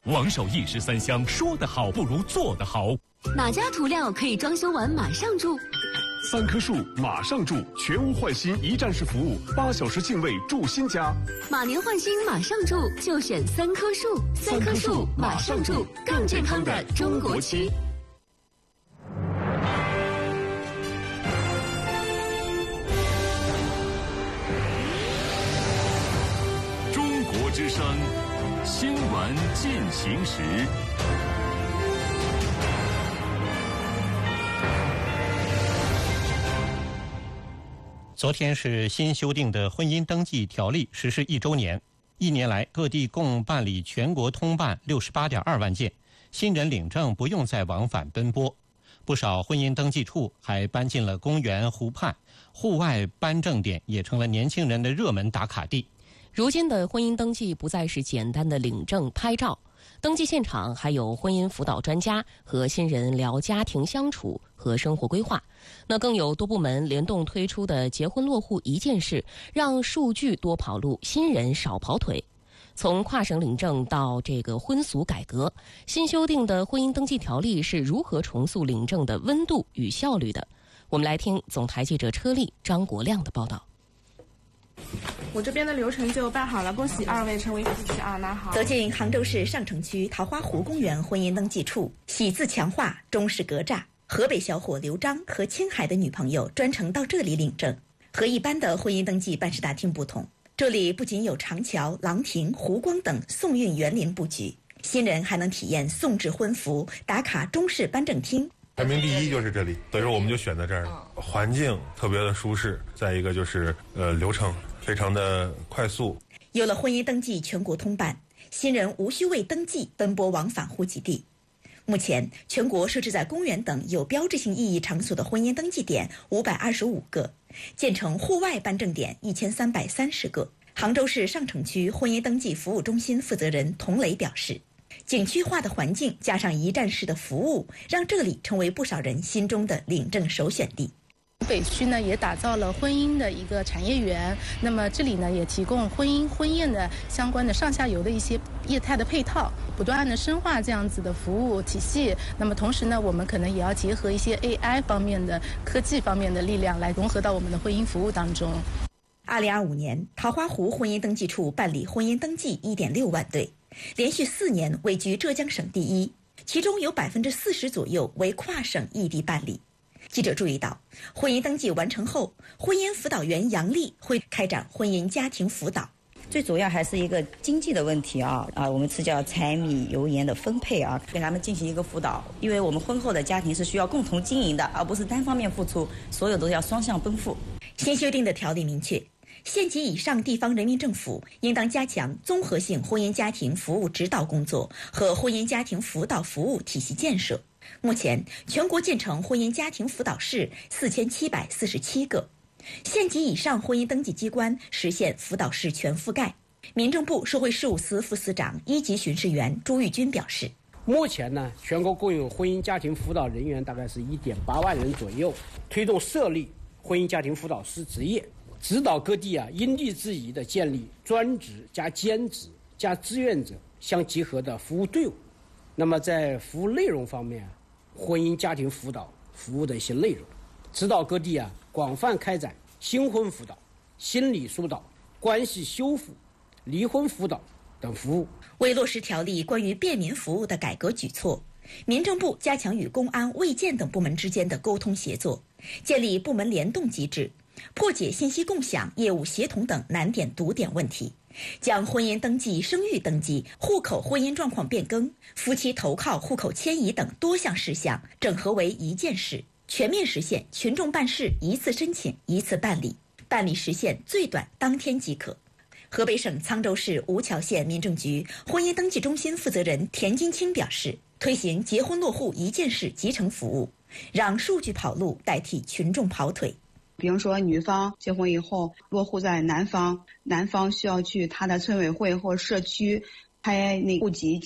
王守义13香，说得好不如做得好。 哪家涂料可以装修完马上住 ？3棵树马上住，全屋换新一站式服务，8小时净位住新家。 马年换新马上住，就选3棵树。3棵树马上住，更健康的中国期。 中国之声，新闻进行时。 昨天是新修订的婚姻登记条例实施1周年，1年来各地共办理全国通办68.2万件，新人领证不用再往返奔波。不少婚姻登记处还搬进了公园、湖畔，户外颁证点也成了年轻人的热门打卡地。 如今的婚姻登记不再是简单的领证拍照，登记现场还有婚姻辅导专家和新人聊家庭相处和生活规划。那更有多部门联动推出的结婚落户一件事，让数据多跑路，新人少跑腿。从跨省领证到这个婚俗改革，新修订的婚姻登记条例是如何重塑领证的温度与效率的？我们来听总台记者车丽、张国亮的报道。 我这边的流程就办好了，恭喜2位成为夫妻啊！拿好。 走进杭州市上城区桃花湖公园婚姻登记处，喜字强化，中式格栅。河北小伙刘章和青海的女朋友专程到这里领证。和一般的婚姻登记办事大厅不同，这里不仅有长桥、廊亭、湖光等宋韵园林布局，新人还能体验宋制婚服，打卡中式颁证厅。 排名第1就是这里，所以说我们就选在这儿，环境特别的舒适，再一个就是流程非常的快速。 有了婚姻登记全国通办，新人无需为登记奔波往返户籍地。目前，全国设置在公园等有标志性意义场所的婚姻登记点525个，建成户外颁证点1330个。杭州市上城区婚姻登记服务中心负责人童磊表示，景区化的环境加上一站式的服务，让这里成为不少人心中的领证首选地。 北区呢也打造了婚姻的一个产业园，那么这里呢也提供婚姻婚宴的相关的上下游的一些业态的配套，不断的深化这样子的服务体系。那么同时呢，我们可能也要结合一些 AI 方面的科技方面的力量来融合到我们的婚姻服务当中。 2025年，桃花湖婚姻登记处办理婚姻登记1.6万对，连续4年位居浙江省第1，其中有40%左右为跨省异地办理。记者注意到，婚姻登记完成后，婚姻辅导员杨丽会开展婚姻家庭辅导。 最主要还是一个经济的问题我们是叫柴米油盐的分配给他们进行一个辅导，因为我们婚后的家庭是需要共同经营的，而不是单方面付出，所有都要双向奔赴。 新修订的条例明确，县级以上地方人民政府应当加强综合性婚姻家庭服务指导工作和婚姻家庭辅导服务体系建设。目前，全国建成婚姻家庭辅导室4747个，县级以上婚姻登记机关实现辅导室全覆盖。民政部社会事务司副司长、1级巡视员朱玉军表示， 目前呢，全国共有婚姻家庭辅导人员大概是1.8万人左右，推动设立婚姻家庭辅导师职业，指导各地因地制宜的建立专职加兼职加志愿者相结合的服务队伍。那么在服务内容方面，婚姻家庭辅导服务的一些内容，指导各地广泛开展新婚辅导、心理疏导、关系修复、离婚辅导等服务。 为落实条例关于便民服务的改革举措，民政部加强与公安、卫健等部门之间的沟通协作，建立部门联动机制，破解信息共享、业务协同等难点堵点问题，将婚姻登记、生育登记、户口婚姻状况变更、夫妻投靠、户口迁移等多项事项整合为一件事，全面实现群众办事一次申请一次办理，办理时限最短当天即可。河北省沧州市吴桥县民政局婚姻登记中心负责人田金清表示，推行结婚落户一件事集成服务，让数据跑路代替群众跑腿。 比如说女方结婚以后落户在男方，男方需要去他的村委会或社区开那户籍